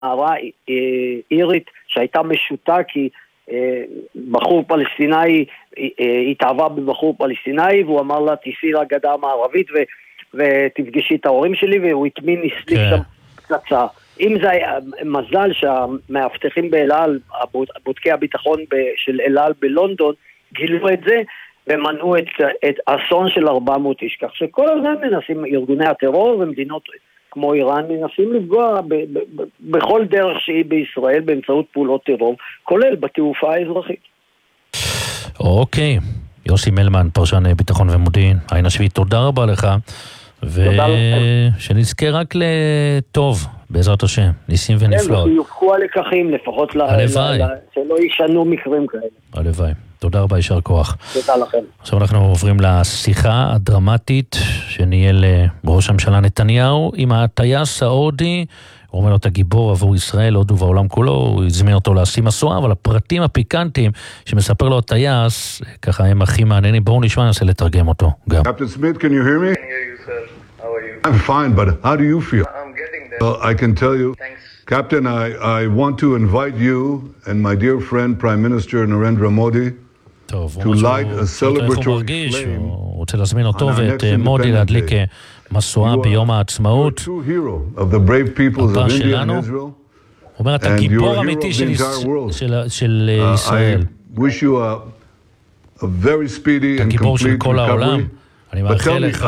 נערה אירית שהייתה משוטה כי בחור פלסטיני התאהבה בבחור פלסטיני, והוא אמר לה תיסעי לגדה המערבית ותפגשי את ההורים שלי, והוא התמין נסליק שם פצצה. אם זה היה מזל שהמאבטחים באלעל, בודקי הביטחון של אלעל בלונדון, גילו את זה ומנעו את אסון של 400 איש. כך שכל הזמן מנסים ארגוני הטרור ומדינות כמו איראן מנסים לפגוע בכל דרך שהיא בישראל באמצעות פעולות טרור, כולל בתעופה האזרחית. אוקיי, יוסי מלמן, פרשן ביטחון ומודיעין, עין השביעית, תודה רבה לך, ושנזכה רק לטוב, בעזרת השם, ניסים ונפלאות. כן, שיופקו הלקחים לפחות, שלא ישנו מקרים כאלה. הלוואי. תודה רבה, יישר כוח. תודה לכם. עכשיו אנחנו עוברים לשיחה הדרמטית שניהל ראש הממשלה נתניהו עם הטייס סעודי. הוא אומר לו את הגיבור עבור ישראל, הודו והעולם כולו, הוא הזמין אותו להשיא מסוע, אבל הפרטים הפיקנטיים שמספר לו הטייס, ככה הם הכי מעניינים. בואו נשמע, ננסה לתרגם אותו גם. Captain Smith, can you hear me? I can hear you, sir. How are you? I'm fine, but how do you feel? I'm getting there. Well, I can tell you, Thanks. Captain, I want to invite you and my dear friend, Prime Minister Narendra Modi, to light a celebratory flame. הוא רוצה להזמין אותו ואת מודי להדליק מסועה ביום העצמאות. הפעם שלנו, הוא אומר, אתה גיבור אמיתי של ישראל. אתה גיבור של כל העולם. אני מאחל לך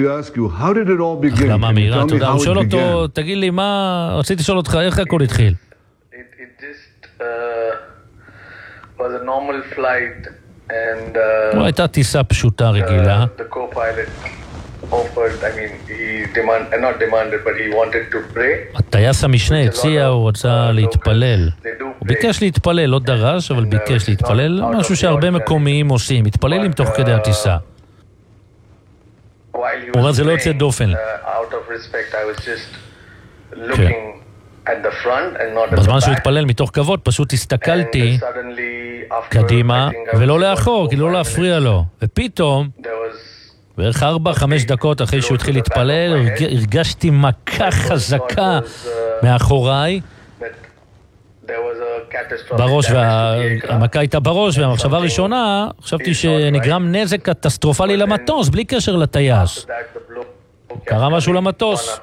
החלמה מהירה. תודה. הוא שואל אותו, תגיד לי מה, רציתי לשאול אותך, איך הכל התחיל? It just was a normal flight and הייתה טיסה פשוטה רגילה. the co-pilot offered, I mean, he not demanded, but he wanted to pray. הטייס המשנה הציע, הוא רצה להתפלל. הוא ביקש להתפלל, לא דרש, אבל ביקש להתפלל, משהו שהרבה מקומיים עושים, מתפללים תוך כדי הטיסה. הוא אומר, זה לא יוצא דופן. בזמן שהוא התפלל מתוך כבוד, פשוט הסתכלתי קדימה, ולא לאחור, כי לא להפריע לו. ופתאום, בערך 4-5 דקות אחרי שהוא התחיל להתפלל, הרגשתי מכה חזקה מאחוריי, בראש, והמכה הייתה בראש, והמחשבה הראשונה, חשבתי שנגרם נזק קטסטרופלי למטוס, בלי קשר לטייס. קרה משהו למטוס.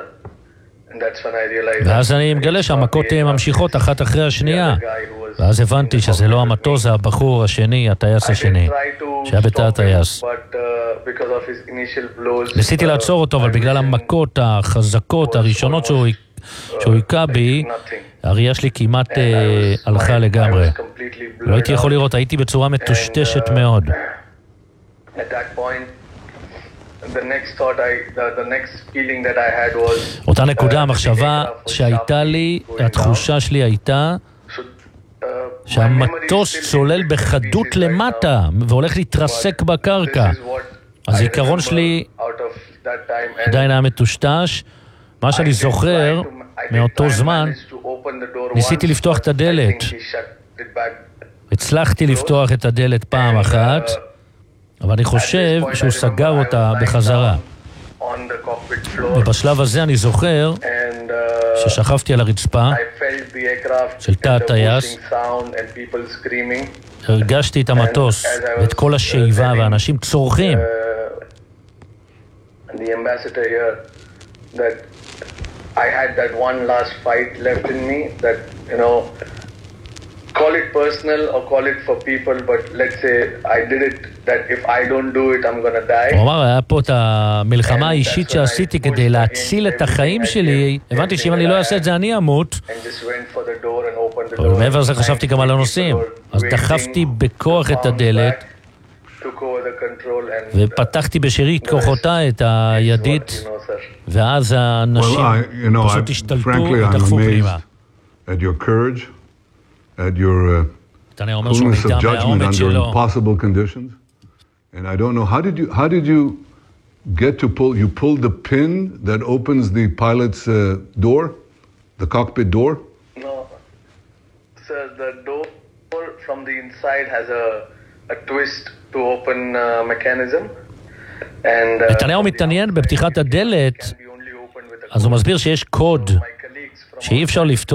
ואז אני מגלה שהמכות ממשיכות אחת אחרי השנייה. ואז הבנתי שזה לא המטוס, זה הבחור השני, הטייס השני, שהיה בתא הטייס. ניסיתי לעצור אותו, אבל בגלל המכות החזקות הראשונות שהוא היכה בי, הראייה שלי כמעט הלכה לגמרי. לא הייתי יכול לראות, הייתי בצורה מטושטשת מאוד. אותה נקודה, המחשבה שהייתה לי, התחושה שלי הייתה שהמטוס צולל בחדות למטה והולך להתרסק בקרקע. הזיכרון שלי עדיין היה מטושטש. מה שאני זוכר מאותו זמן, ניסיתי לפתוח את הדלת. הצלחתי לפתוח את הדלת פעם אחת, אבל אני חושב שהוא סגר אותה בחזרה. ובשלב הזה אני זוכר ששכבתי על הרצפה של תא הטייס, הרגשתי את המטוס ואת כל השאיבה והאנשים צורכים. I had that one last fight left in me that, you know, call it personal or call it for people, but let's say I did it, that if I don't do it, I'm gonna die. הוא אמר, היה פה את המלחמה האישית שעשיתי כדי להציל את החיים שלי. הבנתי שאם אני לא אעשה את זה, אני אמות. אבל מעבר לזה חשבתי גם על הנושאים. אז דחפתי בכוח את הדלת, ופתחתי בשארית כוחותיי את הידית, ואז האנשים פשוט השתלטו ודחפו פנימה. נתניה אומר שהוא נדע מהעומד שלו. And I don't know, how did you get to you pulled the pin that opens the pilot's door, the cockpit door? No, sir, the door from the inside has a twist to open mechanism. נתניהו מתעניין בפתיחת הדלת, אז הוא מסביר שיש קוד שאי אפשר לפתור